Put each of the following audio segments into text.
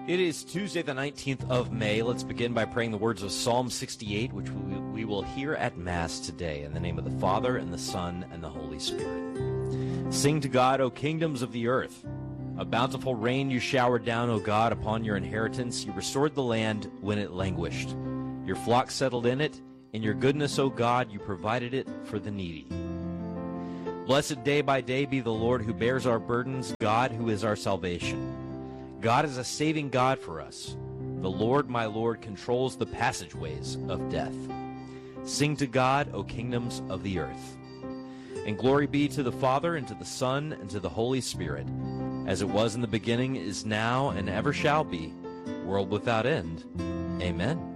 It is Tuesday, the 19th of May. Let's begin by praying the words of Psalm 68, which we will hear at Mass today. In the name of the Father, and the Son, and the Holy Spirit. Sing to God, O kingdoms of the earth. A bountiful rain you showered down, O God, upon your inheritance. You restored the land when it languished. Your flock settled in it. In your goodness, O God, you provided it for the needy. Blessed day by day be the Lord who bears our burdens, God who is our salvation. God is a saving God for us. The Lord, my Lord, controls the passageways of death. Sing to God, O kingdoms of the earth. And glory be to the Father, and to the Son, and to the Holy Spirit, as it was in the beginning, is now, and ever shall be, world without end. Amen.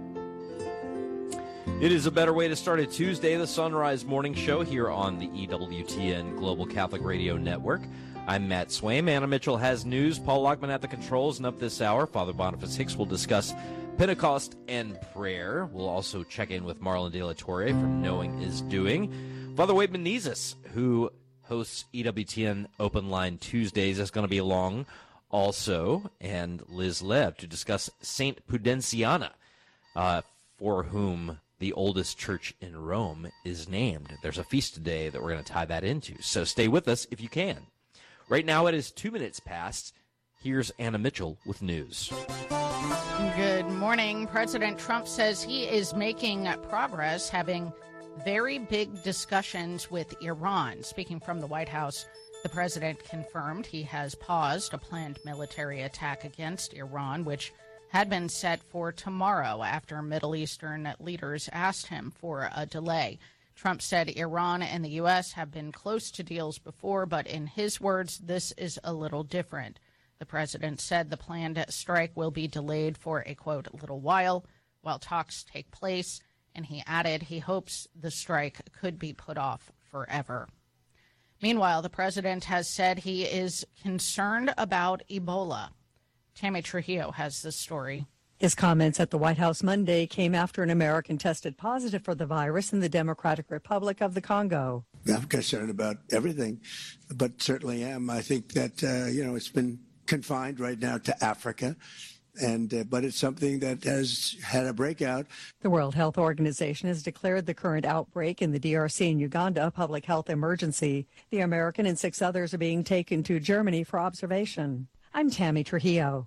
It is a better way to start a Tuesday, the Sunrise Morning Show here on the EWTN Global Catholic Radio Network. I'm Matt Swaim. Anna Mitchell has news. Paul Lockman at the controls, and up this hour, Father Boniface Hicks will discuss Pentecost and prayer. We'll also check in with Marlon De La Torre from Knowing is Doing. Father Wade Menezes, who hosts EWTN Open Line Tuesdays, is going to be along also, and Liz Lev to discuss Saint Pudenciana, for whom the oldest church in Rome is named. There's a feast today that we're going to tie that into, so stay with us if you can. Right now it is 2 minutes past. Here's Anna Mitchell with news. Good morning. President Trump says he is making progress, having very big discussions with Iran. Speaking from the White House, the president confirmed he has paused a planned military attack against Iran, which had been set for tomorrow after Middle Eastern leaders asked him for a delay. Trump said Iran and the U.S. have been close to deals before, but in his words, this is a little different. The president said the planned strike will be delayed for a, quote, little while talks take place, and he added he hopes the strike could be put off forever. Meanwhile, the president has said he is concerned about Ebola. Tammy Trujillo has this story. His comments at the White House Monday came after an American tested positive for the virus in the Democratic Republic of the Congo. I'm concerned about everything, but certainly am. I think that, it's been confined right now to Africa, but it's something that has had a breakout. The World Health Organization has declared the current outbreak in the DRC and Uganda a public health emergency. The American and 6 others are being taken to Germany for observation. I'm Tammy Trujillo.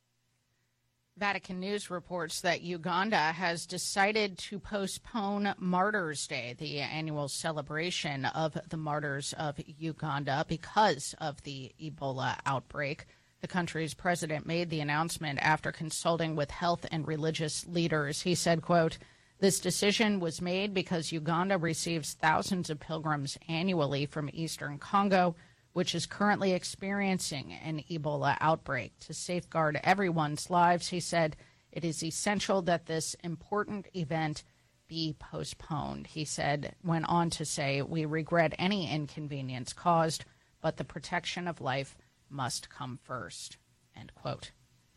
Vatican News reports that Uganda has decided to postpone Martyrs' Day, the annual celebration of the martyrs of Uganda, because of the Ebola outbreak. The country's president made the announcement after consulting with health and religious leaders. He said, quote, "This decision was made because Uganda receives thousands of pilgrims annually from eastern Congo, which is currently experiencing an Ebola outbreak. To safeguard everyone's lives," he said, "it is essential that this important event be postponed." He went on to say, "We regret any inconvenience caused, but the protection of life must come first," end quote.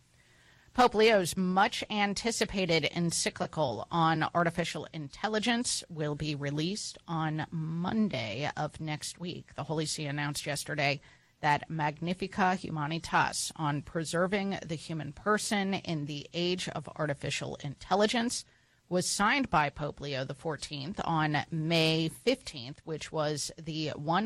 Pope Leo's much-anticipated encyclical on artificial intelligence will be released on Monday of next week. The Holy See announced yesterday that Magnifica Humanitas on preserving the human person in the age of artificial intelligence was signed by Pope Leo XIV on May 15th, which was the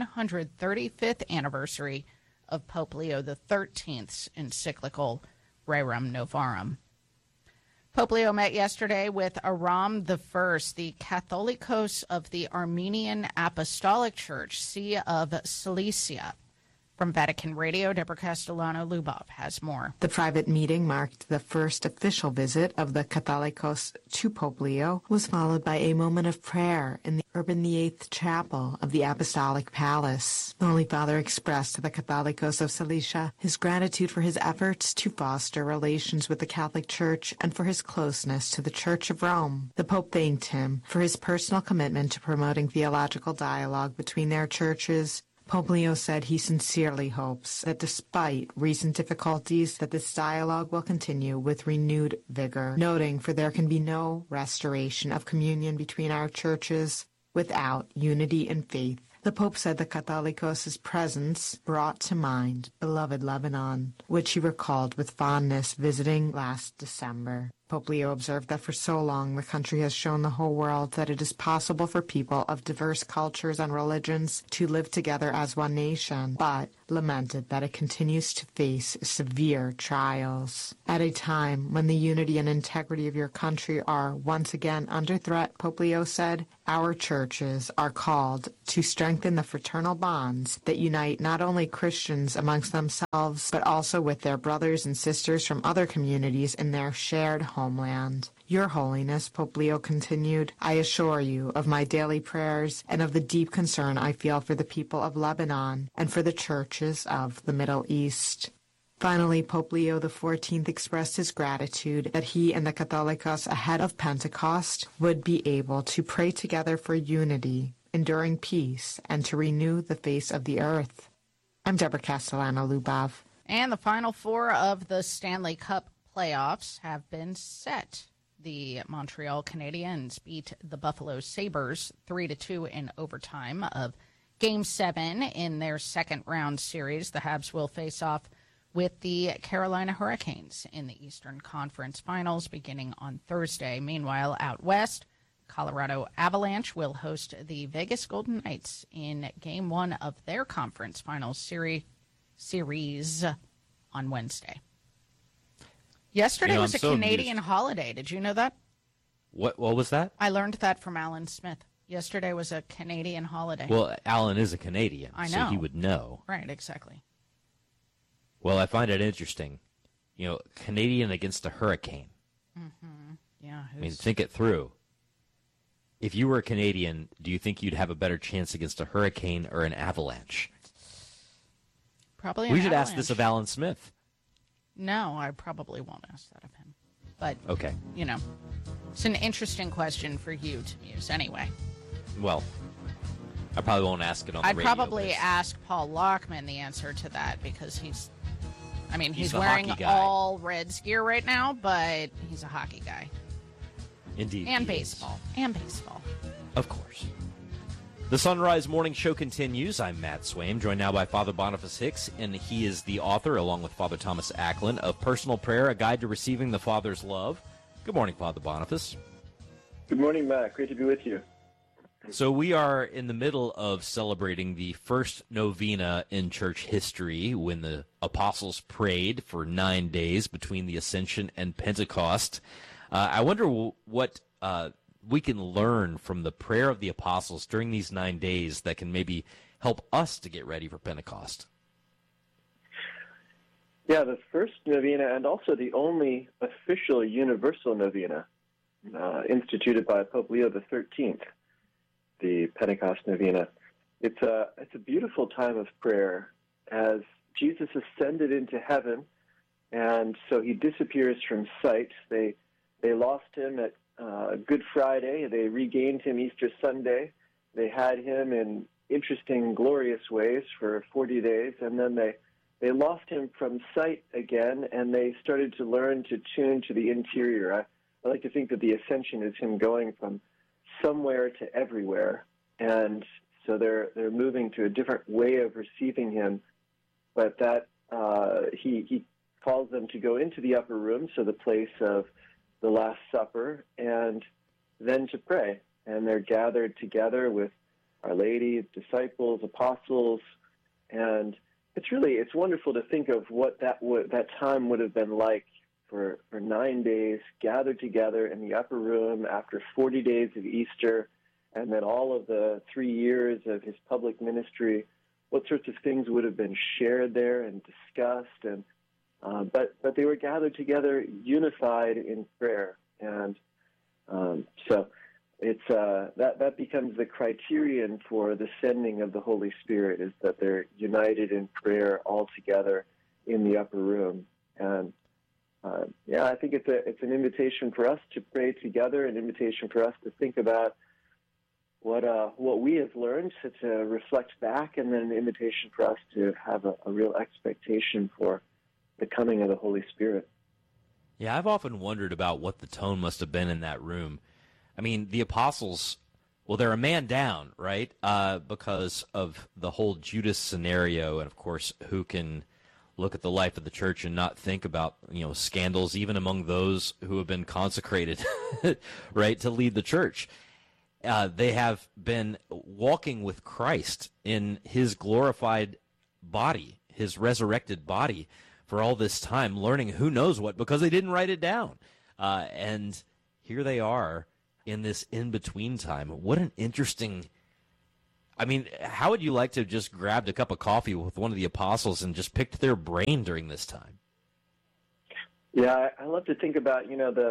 135th anniversary of Pope Leo XIII's encyclical Rerum Novarum. Pope Leo met yesterday with Aram I, the Catholicos of the Armenian Apostolic Church, See of Cilicia. From Vatican Radio, Deborah Castellano-Lubov has more. The private meeting marked the first official visit of the Catholicos to Pope Leo, was followed by a moment of prayer in the Urban VIII Chapel of the Apostolic Palace. The Holy Father expressed to the Catholicos of Cilicia his gratitude for his efforts to foster relations with the Catholic Church and for his closeness to the Church of Rome. The Pope thanked him for his personal commitment to promoting theological dialogue between their churches. Pope Leo said he sincerely hopes that despite recent difficulties that this dialogue will continue with renewed vigor, noting for there can be no restoration of communion between our churches without unity in faith The Pope said the Catholicos' presence brought to mind beloved Lebanon, which he recalled with fondness visiting last December. Pope Leo observed that for so long the country has shown the whole world that it is possible for people of diverse cultures and religions to live together as one nation, but lamented that it continues to face severe trials. At a time when the unity and integrity of your country are once again under threat, Pope Leo said, our churches are called to strengthen the fraternal bonds that unite not only Christians amongst themselves, but also with their brothers and sisters from other communities in their shared homeland. Your Holiness, Pope Leo continued, I assure you of my daily prayers and of the deep concern I feel for the people of Lebanon and for the churches of the Middle East. Finally, Pope Leo XIV expressed his gratitude that he and the Catholicos ahead of Pentecost would be able to pray together for unity, enduring peace, and to renew the face of the earth. I'm Deborah Castellano-Lubov. And the final four of the Stanley Cup playoffs have been set. The Montreal Canadiens beat the Buffalo Sabres 3-2 in overtime of Game 7 in their second-round series. The Habs will face off with the Carolina Hurricanes in the Eastern Conference Finals beginning on Thursday. Meanwhile, out west, Colorado Avalanche will host the Vegas Golden Knights in Game 1 of their Conference Finals series on Wednesday. Yesterday was a Canadian holiday. Did you know that? What was that? I learned that from Alan Smith. Yesterday was a Canadian holiday. Well, Alan is a Canadian, I know. so he would know. Right, exactly. Well, I find it interesting. You know, Canadian against a hurricane. Mm-hmm. Yeah. I mean, think it through. If you were a Canadian, do you think you'd have a better chance against a hurricane or an avalanche? Probably an We should avalanche. ask this of Alan Smith. No, I probably won't ask that of him. But, Okay. you know, it's an interesting question for you to muse anyway. Well, I probably won't ask it on the I'd radio. probably ask Paul Lockman the answer to that because he's the wearing hockey guy. all Reds gear right now, but he's a hockey guy. Indeed. And he is. baseball. And baseball. Of course. The Sunrise Morning Show continues. I'm Matt Swaim, joined now by Father Boniface Hicks, and he is the author, along with Father Thomas Acklin, of Personal Prayer, A Guide to Receiving the Father's Love. Good morning, Father Boniface. Good morning, Matt. Great to be with you. So we are in the middle of celebrating the first novena in church history when the apostles prayed for 9 days between the Ascension and Pentecost. I wonder what we can learn from the prayer of the apostles during these 9 days that can maybe help us to get ready for Pentecost. Yeah, the first novena and also the only official universal novena instituted by Pope Leo XIII, the Pentecost novena. It's a beautiful time of prayer as Jesus ascended into heaven, and so he disappears from sight. They lost him at Good Friday. They regained him Easter Sunday. They had him in interesting, glorious ways for 40 days, and then they lost him from sight again, and they started to learn to tune to the interior. I like to think that the ascension is him going from somewhere to everywhere, and so they're moving to a different way of receiving him. But that he calls them to go into the upper room, so the place of the Last Supper, and then to pray. And they're gathered together with Our Lady, disciples, apostles, and it's wonderful to think of what that time would have been like for 9 days, gathered together in the upper room after 40 days of Easter, and then all of the 3 years of his public ministry. What sorts of things would have been shared there and discussed, and but they were gathered together, unified in prayer, and so it's that becomes the criterion for the sending of the Holy Spirit, is that they're united in prayer all together in the upper room. And I think it's an invitation for us to pray together, an invitation for us to think about what we have learned, to reflect back, and then an invitation for us to have a real expectation for the coming of the Holy Spirit. Yeah, I've often wondered about what the tone must have been in that room. I mean, the apostles Well, they're a man down, right? Because of the whole Judas scenario, and of course, who can look at the life of the church and not think about, scandals even among those who have been consecrated, right, to lead the church. They have been walking with Christ in his glorified body, his resurrected body, for all this time, learning who knows what, because they didn't write it down. And here they are in this in-between time. What an interesting... how would you like to have just grabbed a cup of coffee with one of the apostles and just picked their brain during this time? Yeah, I love to think about,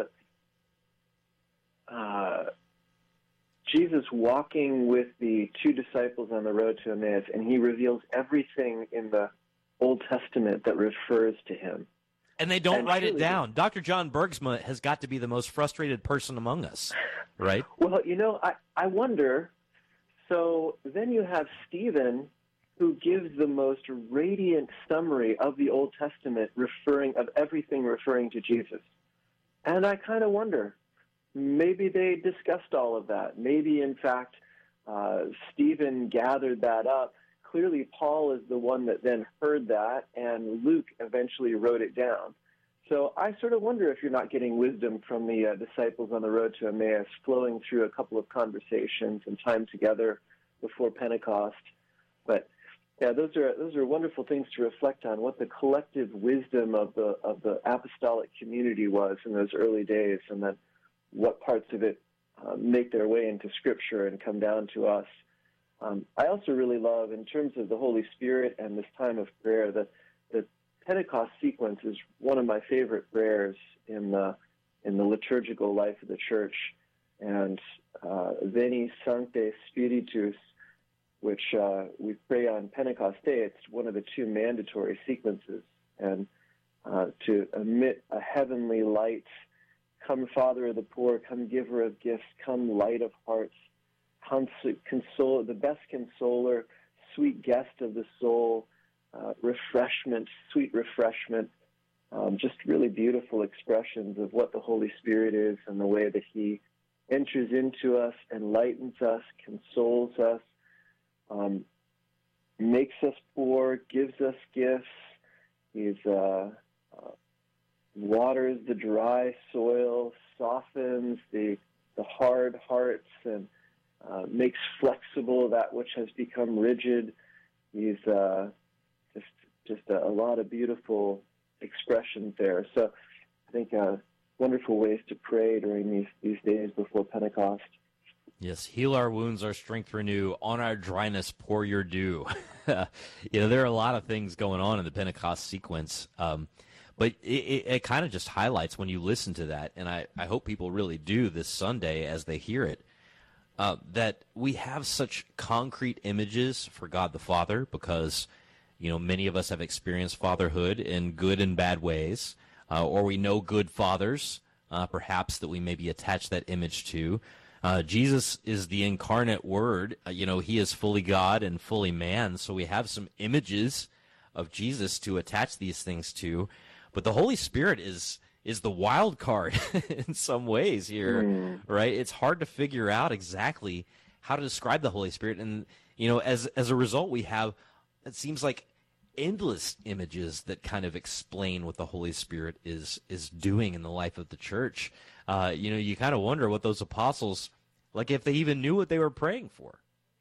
Jesus walking with the two disciples on the road to Emmaus, and he reveals everything in the Old Testament that refers to him. And they don't write it down. Dr. John Bergsma has got to be the most frustrated person among us, right? Well, I wonder, so then you have Stephen, who gives the most radiant summary of the Old Testament of everything referring to Jesus. And I kind of wonder, maybe they discussed all of that. Maybe, in fact, Stephen gathered that up. Clearly, Paul is the one that then heard that, and Luke eventually wrote it down. So I sort of wonder if you're not getting wisdom from the disciples on the road to Emmaus, flowing through a couple of conversations and time together before Pentecost. But yeah, those are wonderful things to reflect on, what the collective wisdom of the apostolic community was in those early days, and then what parts of it make their way into Scripture and come down to us. I also really love, in terms of the Holy Spirit and this time of prayer, that the Pentecost sequence is one of my favorite prayers in the liturgical life of the church. And Veni Sancte Spiritus, which we pray on Pentecost Day, it's one of the two mandatory sequences. And to emit a heavenly light, come Father of the poor, come Giver of gifts, come Light of hearts, console, the best consoler, sweet guest of the soul, refreshment, sweet refreshment, just really beautiful expressions of what the Holy Spirit is and the way that he enters into us, enlightens us, consoles us, makes us poor, gives us gifts. He's waters the dry soil, softens the hard hearts, and makes flexible that which has become rigid. He's just a lot of beautiful expressions there. So I think wonderful ways to pray during these days before Pentecost. Yes, heal our wounds, our strength renew, on our dryness pour your dew. There are a lot of things going on in the Pentecost sequence, but it kind of just highlights when you listen to that, and I hope people really do this Sunday as they hear it, that we have such concrete images for God the Father because, many of us have experienced fatherhood in good and bad ways, or we know good fathers, perhaps, that we maybe attach that image to. Jesus is the incarnate Word. He is fully God and fully man, so we have some images of Jesus to attach these things to. But the Holy Spirit is the wild card in some ways here, right? It's hard to figure out exactly how to describe the Holy Spirit. And, as a result, we have, it seems like, endless images that kind of explain what the Holy Spirit is doing in the life of the church. You kind of wonder what those apostles, like if they even knew what they were praying for.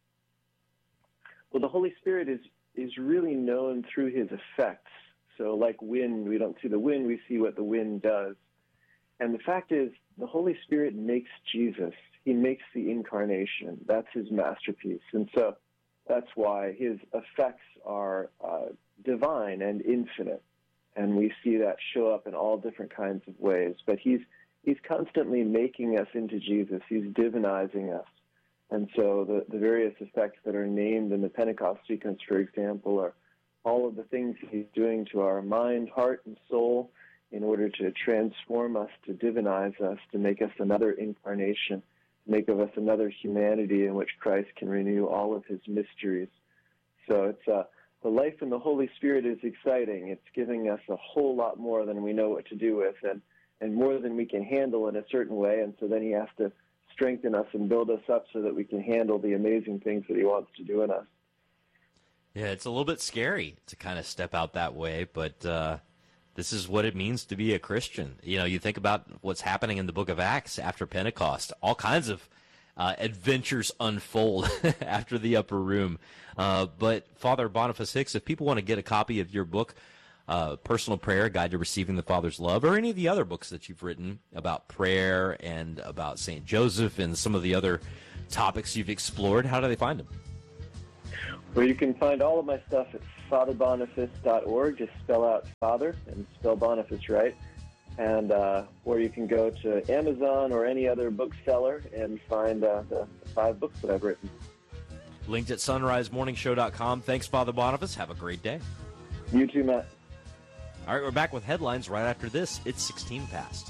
Well, the Holy Spirit is really known through his effects. So like wind, we don't see the wind, we see what the wind does. And the fact is, the Holy Spirit makes Jesus. He makes the incarnation. That's his masterpiece. And so that's why his effects are divine and infinite. And we see that show up in all different kinds of ways. But he's constantly making us into Jesus. He's divinizing us. And so the various effects that are named in the Pentecost sequence, for example, are all of the things he's doing to our mind, heart, and soul in order to transform us, to divinize us, to make us another incarnation, to make of us another humanity in which Christ can renew all of his mysteries. So it's the life in the Holy Spirit is exciting. It's giving us a whole lot more than we know what to do with, and more than we can handle in a certain way. And so then he has to strengthen us and build us up so that we can handle the amazing things that he wants to do in us. Yeah, it's a little bit scary to kind of step out that way, but this is what it means to be a Christian. You know, you think about what's happening in the book of Acts after Pentecost. All kinds of adventures unfold after the upper room. But Father Boniface Hicks, if people want to get a copy of your book, Personal Prayer, Guide to Receiving the Father's Love, or any of the other books that you've written about prayer and about St. Joseph and some of the other topics you've explored, how do they find them? Well, you can find all of my stuff at fatherboniface.org. Just spell out Father and spell Boniface right. And or you can go to Amazon or any other bookseller and find the 5 books that I've written. Linked at sunrisemorningshow.com. Thanks, Father Boniface. Have a great day. You too, Matt. All right, we're back with headlines right after this. It's 16 past.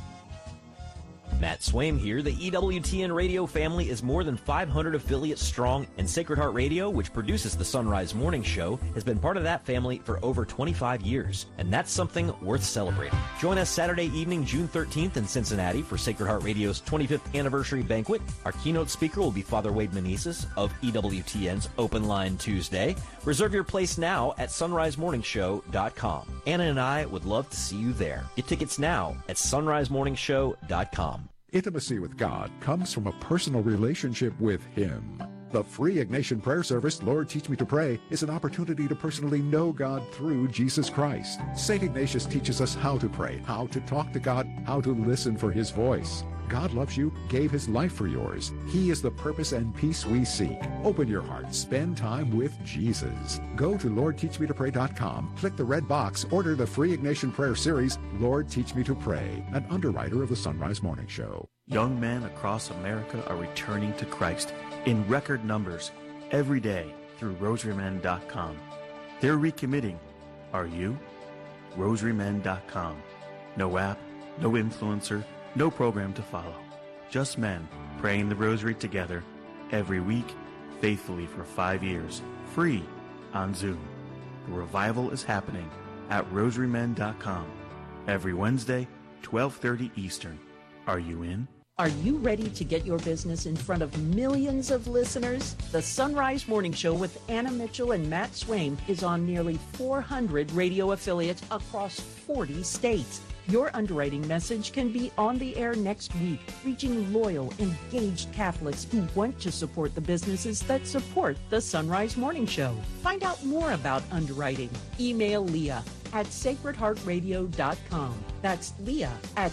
Matt Swaim here. The EWTN radio family is more than 500 affiliates strong, and Sacred Heart Radio, which produces the Sunrise Morning Show, has been part of that family for over 25 years, and that's something worth celebrating. Join us Saturday evening, June 13th in Cincinnati for Sacred Heart Radio's 25th anniversary banquet. Our keynote speaker will be Father Wade Meneses of EWTN's Open Line Tuesday. Reserve your place now at sunrisemorningshow.com. Anna and I would love to see you there. Get tickets now at sunrisemorningshow.com. Intimacy with God comes from a personal relationship with Him. The free Ignatian prayer service, Lord Teach Me to Pray, is an opportunity to personally know God through Jesus Christ. St. Ignatius teaches us how to pray, how to talk to God, how to listen for His voice. God loves you, gave His life for yours. He is the purpose and peace we seek. Open your heart. Spend time with Jesus. Go to LordTeachMeToPray.com. Click the red box. Order the free Ignatian prayer series, Lord Teach Me to Pray, an underwriter of the Sunrise Morning Show. Young men across America are returning to Christ in record numbers every day through RosaryMen.com. They're recommitting. Are you? RosaryMen.com. No app, no influencer, no program to follow. Just men praying the rosary together every week, faithfully for 5 years, free on Zoom. The revival is happening at RosaryMen.com every Wednesday, 12:30 Eastern. Are you in? Are you ready to get your business in front of millions of listeners? The Sunrise Morning Show with Anna Mitchell and Matt Swaim is on nearly 400 radio affiliates across 40 states. Your underwriting message can be on the air next week, reaching loyal, engaged Catholics who want to support the businesses that support the Sunrise Morning Show. Find out more about underwriting. Email Leah at sacredheartradio.com. That's Leah at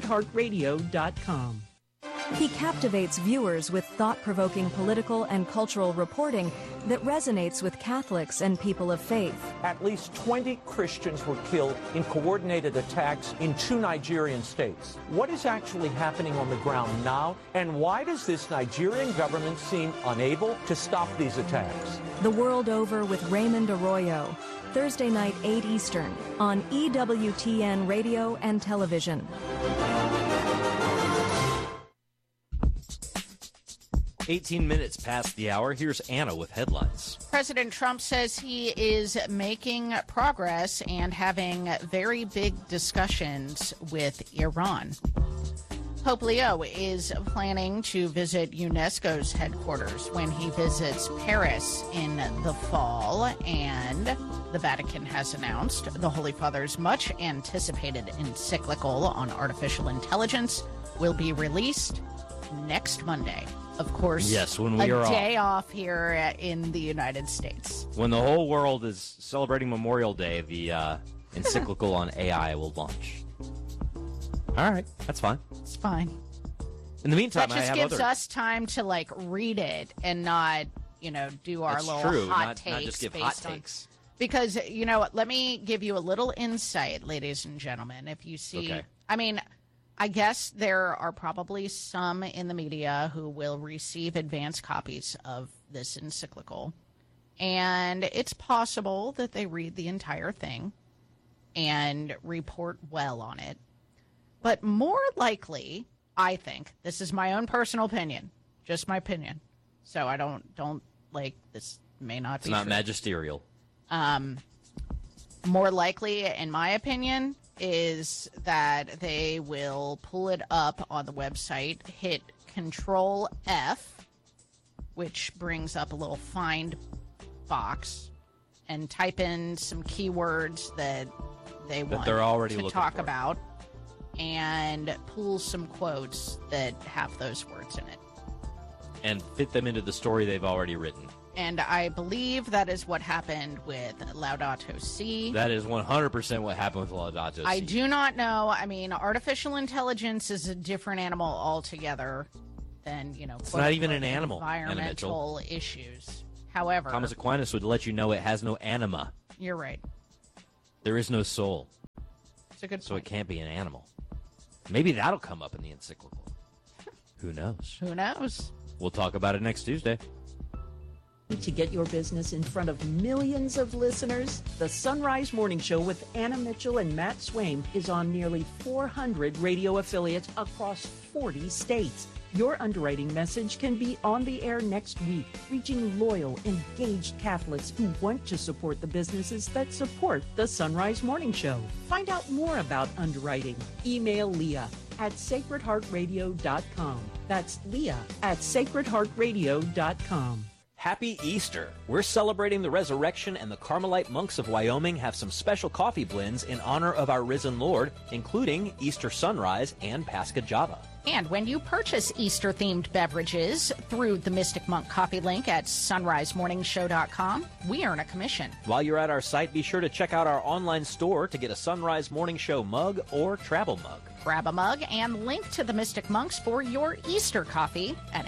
sacredheartradio.com. He captivates viewers with thought-provoking political and cultural reporting that resonates with Catholics and people of faith. At least 20 Christians were killed in coordinated attacks in 2 Nigerian states. What is actually happening on the ground now, and why does this Nigerian government seem unable to stop these attacks? The World Over with Raymond Arroyo. Thursday night, 8 Eastern, on EWTN Radio and Television. 18 minutes past the hour. Here's Anna with headlines. President Trump says he is making progress and having very big discussions with Iran. Pope Leo is planning to visit UNESCO's headquarters when he visits Paris in the fall, and the Vatican has announced the Holy Father's much anticipated encyclical on artificial intelligence will be released next Monday. Of course, yes, when we are a day off here in the United States. When the whole world is celebrating Memorial Day, the encyclical on AI will launch. All right, that's fine. It's fine. In the meantime, that just gives us time to read it and not, do our hot takes. Not just give hot takes. Because what? Let me give you a little insight, ladies and gentlemen. If you see, okay. I guess there are probably some in the media who will receive advance copies of this encyclical, and it's possible that they read the entire thing and report well on it. But more likely, I think, this is my own personal opinion, just my opinion, so I don't this may not be It's not true. magisterial. More likely, in my opinion, is that they will pull it up on the website, hit Control F, which brings up a little find box, and type in some keywords that they want they're already to looking talk for. about, and pull some quotes that have those words in it. And fit them into the story they've already written. And I believe that is what happened with Laudato Si. That is 100% what happened with Laudato Si. I do not know. I mean, artificial intelligence is a different animal altogether than, It's not even an animal, environmental issues. However, Thomas Aquinas would let you know it has no anima. You're right. There is no soul. It's a good So point. it can't be an animal. Maybe that'll come up in the encyclical. Who knows? Who knows? We'll talk about it next Tuesday. To get your business in front of millions of listeners, the Sunrise Morning Show with Anna Mitchell and Matt Swaim is on nearly 400 radio affiliates across 40 states. Your underwriting message can be on the air next week, reaching loyal, engaged Catholics who want to support the businesses that support the Sunrise Morning Show. Find out more about underwriting. Email Leah at sacredheartradio.com. That's Leah at sacredheartradio.com. Happy Easter! We're celebrating the resurrection, and the Carmelite monks of Wyoming have some special coffee blends in honor of our risen Lord, including Easter Sunrise and Pascha Java. And when you purchase Easter-themed beverages through the Mystic Monk coffee link at sunrisemorningshow.com, we earn a commission. While you're at our site, be sure to check out our online store to get a Sunrise Morning Show mug or travel mug. Grab a mug and link to the Mystic Monks for your Easter coffee at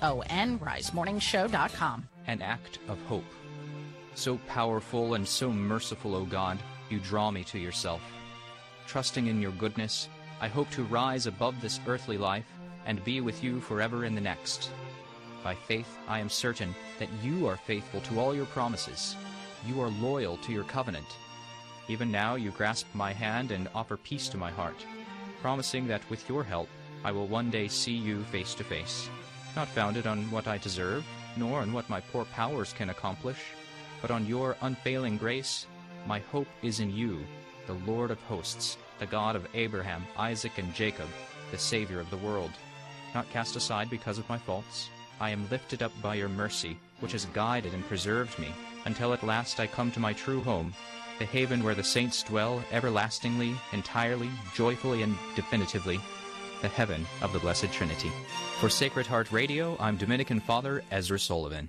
sunrisemorningshow.com. An act of hope. So powerful and so merciful, O God, you draw me to yourself. Trusting in your goodness, I hope to rise above this earthly life and be with you forever in the next. By faith, I am certain that you are faithful to all your promises. You are loyal to your covenant. Even now you grasp my hand and offer peace to my heart, promising that with your help I will one day see you face to face, not founded on what I deserve, nor on what my poor powers can accomplish, but on your unfailing grace. My hope is in you, the Lord of hosts, the God of Abraham, Isaac, and Jacob, the Savior of the world. Not cast aside because of my faults, I am lifted up by your mercy, which has guided and preserved me, until at last I come to my true home, the haven where the saints dwell everlastingly, entirely, joyfully, and definitively, the heaven of the Blessed Trinity. For Sacred Heart Radio, I'm Dominican Father Ezra Sullivan.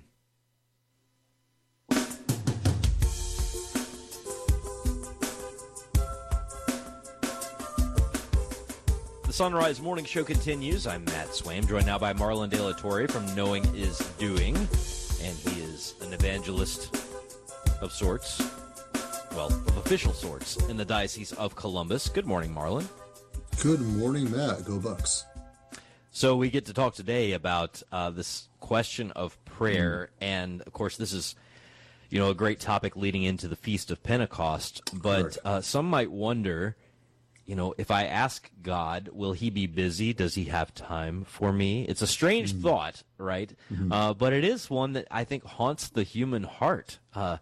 The Sunrise Morning Show continues. I'm Matt Swaim, joined now by Marlon De La Torre from Knowing is Doing, and he is an evangelist of sorts, well, of official sorts, in the Diocese of Columbus. Good morning, Marlon. Good morning, Matt. Go Bucks. So we get to talk today about this question of prayer, and of course this is, a great topic leading into the Feast of Pentecost, but some might wonder, if I ask God, will he be busy? Does he have time for me? It's a strange thought, right? But it is one that I think haunts the human heart.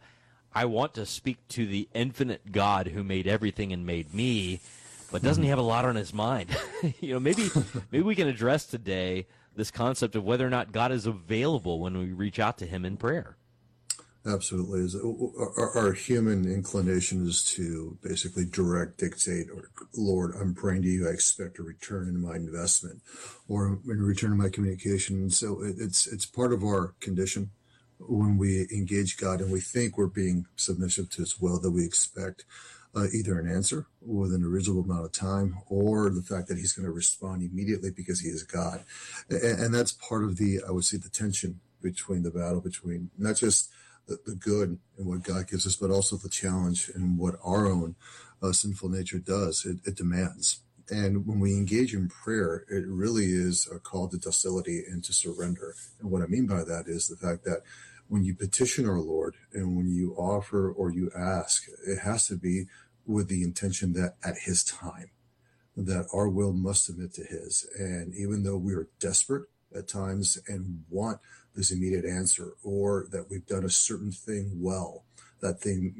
I want to speak to the infinite God who made everything and made me, but doesn't he have a lot on his mind? Maybe we can address today this concept of whether or not God is available when we reach out to him in prayer. Absolutely. Our human inclination is to basically direct, dictate, or Lord, I'm praying to you. I expect a return in my investment or in return in my communication. So it's part of our condition when we engage God and we think we're being submissive to his will, that we expect either an answer within a reasonable amount of time or the fact that he's going to respond immediately because he is God. And that's part of the tension between the battle between not just the good and what God gives us, but also the challenge and what our own sinful nature does. It demands. And when we engage in prayer, it really is a call to docility and to surrender. And what I mean by that is the fact that when you petition our Lord and when you offer or you ask, it has to be with the intention that at his time, that our will must submit to his. And even though we are desperate at times and want this immediate answer, or that we've done a certain thing well, that thing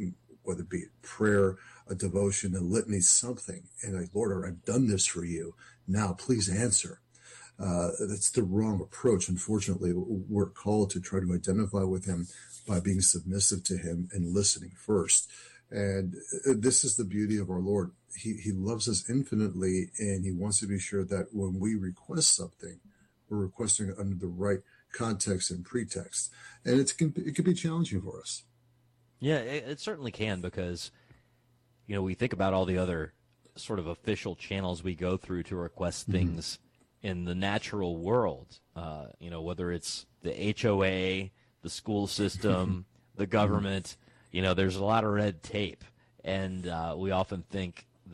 whether it be prayer, a devotion, a litany, something. And like, Lord, I've done this for you. Now, please answer. That's the wrong approach. Unfortunately, we're called to try to identify with him by being submissive to him and listening first. And this is the beauty of our Lord. He loves us infinitely, and he wants to be sure that when we request something, we're requesting it under the right context and pretext. And it can be challenging for us. Yeah, it certainly can, because, we think about all the other sort of official channels we go through to request things in the natural world, whether it's the HOA, the school system, the government, there's a lot of red tape. And we often think,